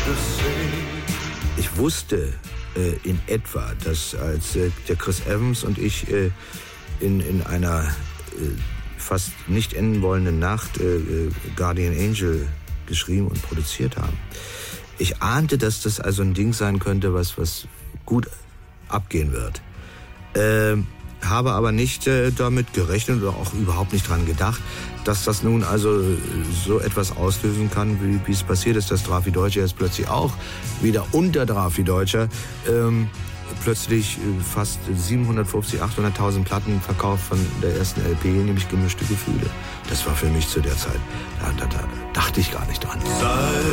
Ich wusste in etwa, dass als der Chris Evans und ich in einer fast nicht enden wollenden Nacht Guardian Angel geschrieben und produziert haben. Ich ahnte, dass das also ein Ding sein könnte, was gut abgehen wird. Habe aber nicht damit gerechnet oder auch überhaupt nicht dran gedacht, dass das nun also so etwas auslösen kann, wie es passiert ist, dass Drafi Deutscher jetzt plötzlich auch wieder unter Drafi Deutscher plötzlich fast 750.000, 800.000 Platten verkauft von der ersten LP, nämlich Gemischte Gefühle. Das war für mich zu der Zeit, da dachte ich gar nicht dran.